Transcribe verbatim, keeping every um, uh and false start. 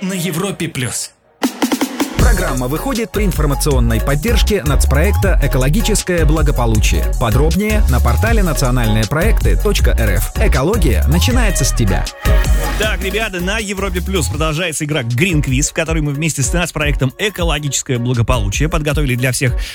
на Европе плюс. Программа выходит при информационной поддержке нацпроекта «Экологическое благополучие». Подробнее на портале национальные проекты точка эр эф. Экология начинается с тебя. Так, ребята, на Европе Плюс продолжается игра Green Quiz, в которой мы вместе с нацпроектом «Экологическое благополучие» подготовили для всех